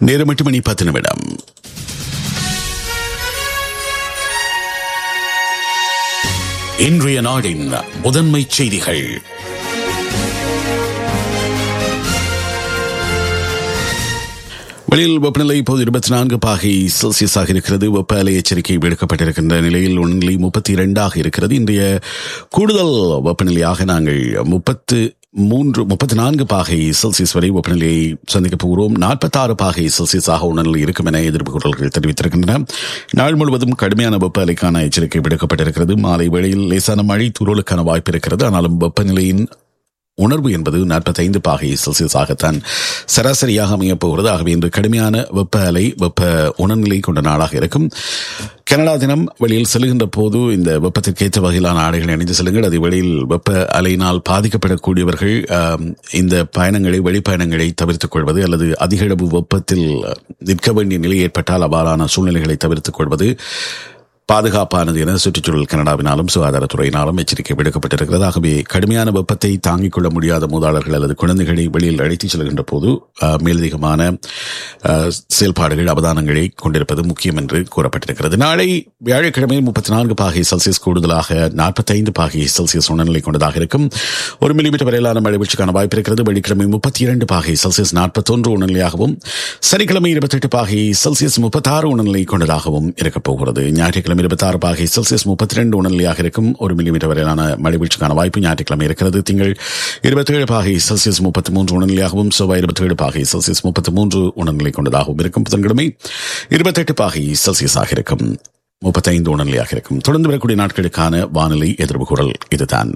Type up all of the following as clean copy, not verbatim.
நேரம் 8 மணி 10 நிமிடம். இன்றைய நாடின் முதன்மை செய்திகள். வெளியில் வெப்பநிலை இப்போது 24 பாகை செல்சியஸாக இருக்கிறது. வெப்ப அலை எச்சரிக்கை விடுக்கப்பட்டிருக்கின்ற நிலையில் வெப்பநிலை 32 இருக்கிறது. இன்றைய கூடுதல் வெப்பநிலையாக நாங்கள் 34 பாகை செல்சியஸ் வரை வெப்பநிலையை சந்திக்கப் போகிறோம். 46 பாகை செல்சியஸாக உணர்நிலை இருக்கும் என எதிர்ப்பு குரல்கள் தெரிவித்திருக்கின்றன. நாள் முழுவதும் கடுமையான வெப்ப அலைக்கான எச்சரிக்கை விடுக்கப்பட்டிருக்கிறது. மாலை வேளையில் லேசான மழை தூறலுக்கான வாய்ப்பு இருக்கிறது. ஆனாலும் வெப்பநிலையின் உணர்வு என்பது 45 பாகை செல்சியஸாகத்தான் சராசரியாக அமையப் போகிறது. ஆகவே இன்று கடுமையான வெப்ப அலை வெப்ப உணர்நிலை கொண்ட நாளாக இருக்கும். கனடா தினம் வெளியில் செல்கின்ற போது இந்த வெப்பத்திற்கேற்ற வகையிலான ஆடைகளை அணிந்து செல்லுங்கள். அது வெளியில் வெப்ப அலையினால் பாதிக்கப்படக்கூடியவர்கள் இந்த பயணங்களை வெளிப்பயணங்களை தவிர்த்துக் கொள்வது அல்லது அதிக அளவு வெப்பத்தில் நிற்க வேண்டிய நிலை ஏற்பட்டால் அவ்வாறான சூழ்நிலைகளை தவிர்த்துக் கொள்வது பாதுகாப்பானது என சுற்றுச்சூழல் கனடாவினாலும் சுகாதாரத்துறையினாலும் எச்சரிக்கை விடுக்கப்பட்டிருக்கிறது. ஆகவே கடுமையான வெப்பத்தை தாங்கிக் கொள்ள முடியாத மூதாளர்கள் அல்லது குழந்தைகளை வெளியில் அழைத்துச் செல்கின்ற போது மேலதிகமான செயல்பாடுகள் அவதானங்களை கொண்டிருப்பது முக்கியம் என்று கூறப்பட்டிருக்கிறது. நாளை வியாழக்கிழமை 34 பாகை செல்சியஸ் கூடுதலாக 45 பாகை செல்சியஸ் உணர்நிலை கொண்டதாக இருக்கும். 1 மில்லிமீட்டர் வரையிலான மழை வீழ்ச்சிக்கான வாய்ப்பு இருக்கிறது. வெள்ளிக்கிழமை 32 பாகை செல்சியஸ் 41 உணர்நிலையாகவும், சனிக்கிழமை 28 பாகை செல்சியஸ் 36 உணர்நிலை கொண்டதாகவும் இருக்கப் போகிறது. ஞாயிற்றுக்கிழமை 26 பாகை செல்சியஸ் 32 உணர்நிலையாக இருக்கும். 1 மில்லிமீட்டர் வரையிலான மழை வீழ்ச்சிக்கான வாய்ப்பு ஞாயிற்றுக்கிழமை இருக்கிறது. திங்கள் 27 பாகை செல்சியஸ் 33 உணர்நிலையாகவும், செவ்வாய் 27 பாகை செல்சியஸ் 33 உணர்நிலை கொண்டதாகவும் இருக்கும். புதன்கிழமை 28 பாகை செல்சியஸாக இருக்கும். 35 உணர்நிலையாக இருக்கும். தொடர்ந்து வரக்கூடிய நாட்களுக்கான வானிலை எதிர்ப்பு குரல் இதுதான்.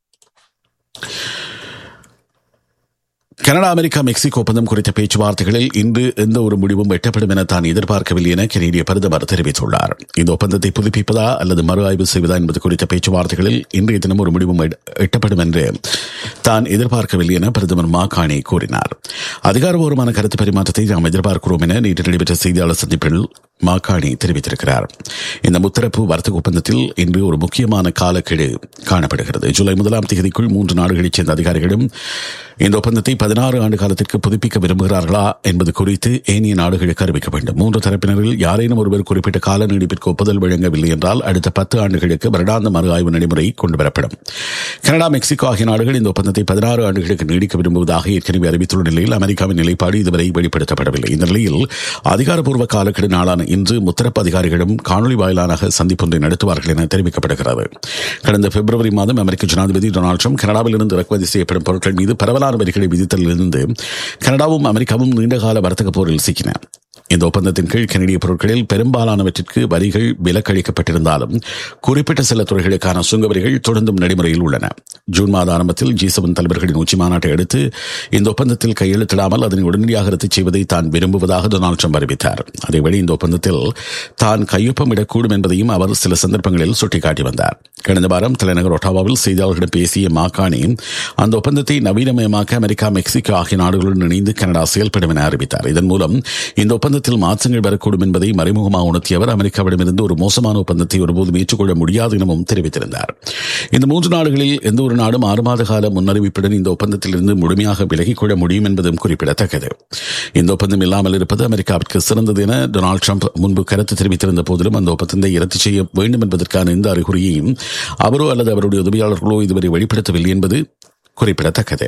கனடா அமெரிக்கா மெக்சிகோ ஒப்பந்தம் குறித்த பேச்சுவார்த்தைகளில் இன்று எந்த ஒரு முடிவும் எட்டப்படும் என தான் எதிர்பார்க்கவில்லை என கனேடிய பிரதமர் தெரிவித்துள்ளார். இந்த ஒப்பந்தத்தை புதுப்பிப்பதா அல்லது மறு ஆய்வு செய்வதா என்பது குறித்த பேச்சுவார்த்தைகளில் இன்றைய தினம் ஒரு முடிவும் எட்டப்படும் என்று தான் எதிர்பார்க்கவில்லை என பிரதமர் மாகாணி கூறினார். அதிகாரபூர்வமான கருத்து பரிமாற்றத்தை நாம் எதிர்பார்க்கிறோம் என நேற்று நடைபெற்ற செய்தியாளர் சந்திப்பில் மாகாணி தெரிவித்திருக்கிறார். இந்த முத்தரப்பு வர்த்தக ஒப்பந்தத்தில் இன்று ஒரு முக்கியமான காலக்கெடு காணப்படுகிறது. ஜூலை 1ஆம் தேதிக்குள் 3 நாடுகளைச் சேர்ந்த அதிகாரிகளும் இந்த ஒப்பந்தத்தை 16 ஆண்டு காலத்திற்கு புதுப்பிக்க விரும்புகிறார்களா என்பது குறித்து ஏனைய நாடுகளுக்கு அறிவிக்க வேண்டும். 3 தரப்பினரில் யாரேனும் ஒருவர் குறிப்பிட்ட கால நீடிப்பிற்கு ஒப்புதல் வழங்கவில்லை என்றால் அடுத்த 10 ஆண்டுகளுக்கு வருடாந்த மறு ஆய்வு நடைமுறை கொண்டுவரப்படும். கனடா மெக்சிகோ ஆகிய நாடுகள் இந்த ஒப்பந்தத்தை 16 ஆண்டுகளுக்கு நீடிக்க விரும்புவதாக ஏற்கனவே அறிவித்துள்ள நிலையில் அமெரிக்காவின் நிலைப்பாடு இதுவரை வெளிப்படுத்தப்படவில்லை. இந்த நிலையில் அதிகாரப்பூர்வ காலக்கெடு நாளான இன்று முத்தரப்பு அதிகாரிகளும் காணொலி வாயிலான சந்திப்பொன்றை நடத்துவார்கள் என தெரிவிக்கப்படுகிறது. கடந்த பிப்ரவரி மாதம் அமெரிக்க ஜனாதிபதி டொனால்டு ட்ரம்ப் கனடாவில் இருந்து இறக்குமதி செய்யப்படும் பொருட்கள் மீது பரவலான வரிகளை விதித்தலிலிருந்து கனடாவும் அமெரிக்காவும் நீண்டகால வர்த்தக போரில் சிக்கின. இந்த ஒப்பந்தத்தின் கீழ் கனடிய பொருட்களில் பெரும்பாலானவற்றிற்கு வரிகள் விலக்களிக்கப்பட்டிருந்தாலும் குறிப்பிட்ட சில துறைகளுக்கான சுங்க வரிகள் தொடர்ந்தும் நடைமுறையில் உள்ளன. ஜூன் மாத ஆரம்பத்தில் G7 தலைவர்களின் உச்சி மாநாட்டை அடுத்து இந்த ஒப்பந்தத்தில் கையெழுத்திடாமல் அதனை உடனடியாக ரத்து செய்வதை தான் விரும்புவதாக டொனால்டு ட்ரம்ப் அறிவித்தார். அதேவேளை இந்த ஒப்பந்தத்தில் தான் கையொப்பமிடக்கூடும் என்பதையும் அவர் சில சந்தர்ப்பங்களில் சுட்டிக்காட்டி வந்தார். கடந்த வாரம் தலைநகர் ஒட்டாவாவில் செய்தியாளர்களிடம் பேசிய மாகாணி அந்த ஒப்பந்தத்தை நவீனமயமாக்க அமெரிக்கா மெக்சிகோ ஆகிய நாடுகளுடன் இணைந்து கனடா செயல்படும் என அறிவித்தார். இதன் மூலம் இந்த ஒப்பந்தத்தில் மாற்றங்கள் வரக்கூடும் என்பதை மறைமுகமாக உணர்த்திய அவர் அமெரிக்காவிடமிருந்து ஒரு மோசமான ஒப்பந்தத்தை ஒருபோதும் ஏற்றுக்கொள்ள முடியாது எனவும் தெரிவித்திருந்தார். இந்த 3 நாடுகளில் எந்த ஒரு நாடும் 6 மாத கால முன்னறிவிப்புடன் இந்த ஒப்பந்தத்திலிருந்து முழுமையாக விலகிக் கொள்ள முடியும் என்பதும் குறிப்பிடத்தக்கது. இந்த ஒப்பந்தம் இல்லாமல் இருப்பது அமெரிக்காவிற்கு சிறந்தது என டொனால்டு ட்ரம்ப் முன்பு கருத்து தெரிவித்திருந்த போதிலும் அந்த ஒப்பந்தத்தை ரத்து செய்ய வேண்டும் என்பதற்கான எந்த அறிகுறியையும் அவரோ அல்லது அவருடைய உதவியாளர்களோ இதுவரை வெளிப்படுத்தவில்லை என்பது குறிப்பிடத்தக்கது.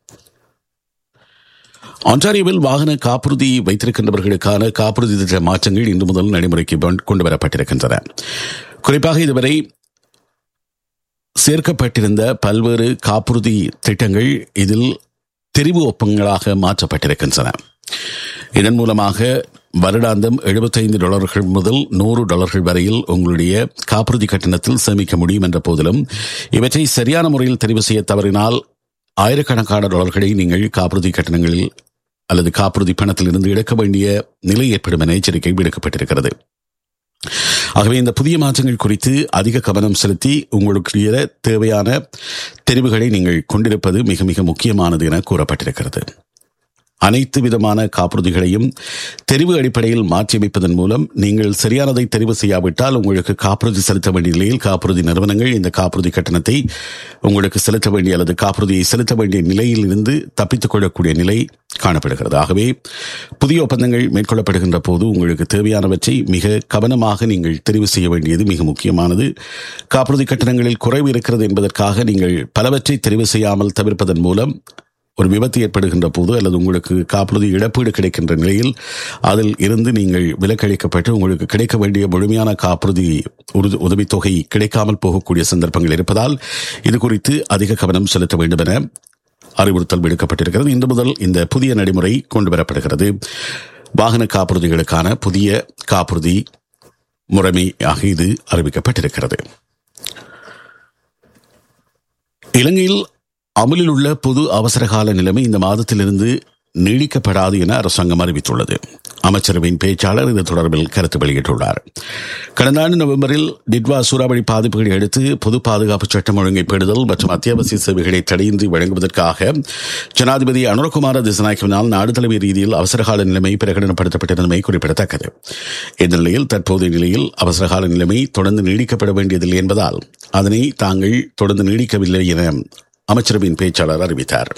ஆன்டாரியோவில் வாகன காப்புறுதி வைத்திருக்கின்றவர்களுக்கான காப்புறுதி திட்ட மாற்றங்கள் இன்று முதல் நடைமுறைக்கு கொண்டுவரப்பட்டிருக்கின்றன. குறிப்பாக இதுவரை சேர்க்கப்பட்டிருந்த பல்வேறு காப்புறுதி திட்டங்கள் இதில் தெரிவு ஒப்பந்தங்களாக மாற்றப்பட்டிருக்கின்றன. இதன் மூலமாக வருடாந்தம் $75 முதல் $100 வரையில் உங்களுடைய காப்புறுதி கட்டணத்தில் சேமிக்க முடியும் என்ற போதிலும் இவற்றை சரியான முறையில் தெரிவு செய்ய தவறினால் ஆயிரக்கணக்கான டாலர்களை நீங்கள் காப்புறுதி கட்டணங்களில் அல்லது காப்புறுதி பணத்தில் இருந்து எடுக்க வேண்டிய நிலை ஏற்படும் என எச்சரிக்கை விடுக்கப்பட்டிருக்கிறது. ஆகவே இந்த புதிய மாற்றங்கள் குறித்து அதிக கவனம் செலுத்தி உங்களுக்கு தேவையான தெரிவுகளை நீங்கள் கொண்டிருப்பது மிக மிக முக்கியமானது என கூறப்பட்டிருக்கிறது. அனைத்து விதமான காப்புறுதிகளையும் தெரிவு அடிப்படையில் மாற்றியமைப்பதன் மூலம் நீங்கள் சரியானதை தெரிவு செய்யாவிட்டால் உங்களுக்கு காப்புறுதி செலுத்த வேண்டிய நிலையில் காப்புறுதி நிறுவனங்கள் இந்த காப்புறுதி கட்டணத்தை உங்களுக்கு செலுத்த வேண்டிய அல்லது காப்புறுதியை செலுத்த வேண்டிய நிலையில் இருந்து தப்பித்துக் கொள்ளக்கூடிய நிலை காணப்படுகிறது. ஆகவே புதிய ஒப்பந்தங்கள் மேற்கொள்ளப்படுகின்ற போது உங்களுக்கு தேவையானவற்றை மிக கவனமாக நீங்கள் தெரிவு செய்ய வேண்டியது மிக முக்கியமானது. காப்புறுதி கட்டணங்களில் குறைவு இருக்கிறது என்பதற்காக நீங்கள் பலவற்றை தெரிவு செய்யாமல் தவிர்ப்பதன் மூலம் ஒரு விபத்து ஏற்படுகின்ற போது அல்லது உங்களுக்கு காப்புறுதி இழப்பீடு கிடைக்கின்ற நிலையில் அதில் இருந்து நீங்கள் விலக்களிக்கப்பட்டு உங்களுக்கு கிடைக்க வேண்டிய முழுமையான காப்புறுதி உதவித்தொகை கிடைக்காமல் போகக்கூடிய சந்தர்ப்பங்கள் இருப்பதால் இது குறித்து அதிக கவனம் செலுத்த வேண்டும் என அறிவுறுத்தல் விடுக்கப்பட்டிருக்கிறது. இன்று முதல் இந்த புதிய நடைமுறை கொண்டு வரப்படுகிறது. வாகன காப்புறுதிகளுக்கான புதிய காப்புறுதி முறைமையாக இது அறிவிக்கப்பட்டிருக்கிறது. இலங்கையில் அமலில் உள்ள பொது அவசரகால நிலைமை இந்த மாதத்திலிருந்து நீடிக்கப்படாது என அரசாங்கம் அறிவித்துள்ளது. அமைச்சரவையின் பேச்சாளர் இது தொடர்பில் கருத்து வெளியிட்டுள்ளார். கடந்த ஆண்டு நவம்பரில் டிட்வா சூறாவளி பாதிப்புகளை அடுத்து பொது பாதுகாப்பு சட்டம் ஒழுங்கை பேணுதல் மற்றும் அத்தியாவசிய சேவைகளை தடையின்றி வழங்குவதற்காக ஜனாதிபதி அனுரகுமார திசாநாயக்கவினால் நாடு தழுவிய ரீதியில் அவசரகால நிலைமை பிரகடனப்படுத்தப்பட்டிருந்தமை குறிப்பிடத்தக்கது. இந்த நிலையில் தற்போதைய நிலையில் அவசரகால நிலைமை தொடர்ந்து நீடிக்கப்பட வேண்டியதில்லை என்பதால் அதனை தாங்கள் தொடர்ந்து நீடிக்கவில்லை என அமைச்சரவையின் பேச்சாளர் அறிவித்தார்.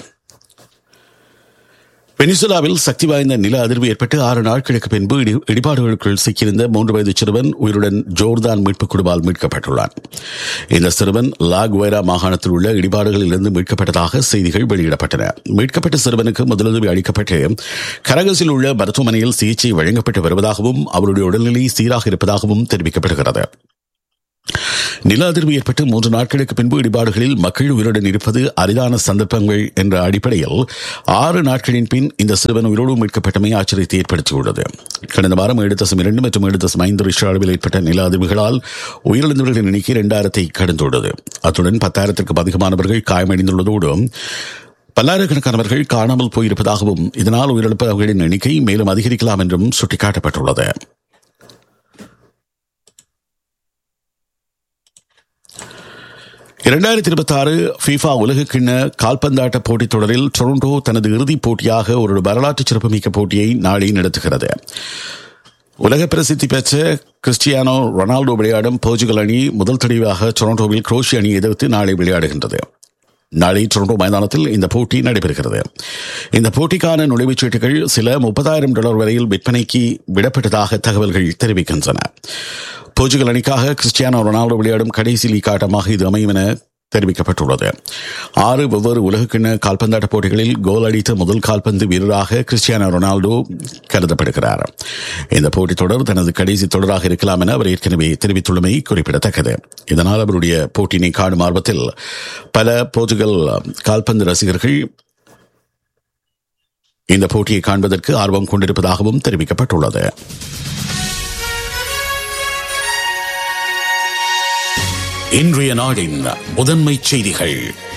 வெனிசுலாவில் சக்தி வாய்ந்த நில அதிர்வு ஏற்பட்டு 6 நாட்களுக்கு பின்பு இடிபாடுகளுக்குள் சிக்கியிருந்த 3 வயது சிறுவன் உயிருடன் ஜோர்தான் மீட்புக் குழுவால் மீட்கப்பட்டுள்ளான். இந்த சிறுவன் லா குவைரா மாகாணத்தில் உள்ள இடிபாடுகளில் இருந்து மீட்கப்பட்டதாக செய்திகள் வெளியிடப்பட்டன. மீட்கப்பட்ட சிறுவனுக்கு முதலுதவி அளிக்கப்பட்டு கரகஸில் உள்ள மருத்துவமனையில் சிகிச்சை வழங்கப்பட்டு வருவதாகவும் அவருடைய உடல்நிலை சீராக இருப்பதாகவும் தெரிவிக்கப்படுகிறது. நில அதிர்வு ஏற்பட்டு 3 நாட்களுக்கு பின்பு இடிபாடுகளில் மக்கள் உயிருடன் இருப்பது அரிதான சந்தர்ப்பங்கள் என்ற அடிப்படையில் 6 நாட்களின் பின் இந்த சிறுவன் உயிரோடு மீட்கப்பட்டமை ஆச்சரியத்தை ஏற்படுத்தியுள்ளது. கடந்த வாரம் 7.2 மற்றும் 7.5 ரிக்டர் அளவில் ஏற்பட்ட நில அதிர்வுகளால் உயிரிழந்தவர்களின் எண்ணிக்கை 2000 கடந்துள்ளது. அத்துடன் 10,000க்கும் அதிகமானவர்கள் காயமடைந்துள்ளதோடு பல்லாயிரக்கணக்கானவர்கள் காணாமல் போயிருப்பதாகவும் இதனால் உயிரிழப்பவர்களின் எண்ணிக்கை மேலும் அதிகரிக்கலாம் என்றும் சுட்டிக்காட்டப்பட்டுள்ளது. FIFA உலகக்கிண்ண கால்பந்தாட்ட போட்டித் தொடரில் டொரண்டோ தனது இறுதிப் போட்டியாக ஒரு வரலாற்று சிறப்புமிக்க போட்டியை நாளை நடத்துகிறது. உலக பிரசித்தி பெற்ற கிறிஸ்டியானோ ரொனால்டோ விளையாடும் போர்ச்சுகல் அணி முதல் தடவையாக டொரண்டோவில் குரோஷிய அணியை எதிர்த்து நாளை விளையாடுகின்றது. நாளை டொரண்டோ மைதானத்தில் இந்த போட்டி நடைபெறுகிறது. இந்த போட்டிக்கான நுழைவுச் சீட்டுகள் சில $30,000 வரையில் விற்பனைக்கு விடப்பட்டதாக தகவல்கள் தெரிவிக்கின்றன. போர்ச்சுகல் அணிக்காக கிறிஸ்டியானோ ரொனால்டோ விளையாடும் கடைசி லீக் ஆட்டமாக இது அமையும் என தெரிவிக்கப்பட்டுள்ளது. 6 வெவ்வேறு உலகக்கிண்ண கால்பந்தாட்ட போட்டிகளில் கோல் அடித்த முதல் கால்பந்து வீரராக கிறிஸ்டியானோ ரொனால்டோ கருதப்படுகிறார். இந்த போட்டித் தொடர் தனது கடைசி தொடராக இருக்கலாம் என அவர் ஏற்கனவே தெரிவித்துள்ளமை குறிப்பிடத்தக்கது. இதனால் அவருடைய போட்டியினை காணும் ஆர்வத்தில் பல போர்ச்சுகல் கால்பந்து ரசிகர்கள் இந்த போட்டியை காண்பதற்கு ஆர்வம் கொண்டிருப்பதாகவும் தெரிவிக்கப்பட்டுள்ளது. இன்றைய நாடின் முதன்மை செய்திகள்.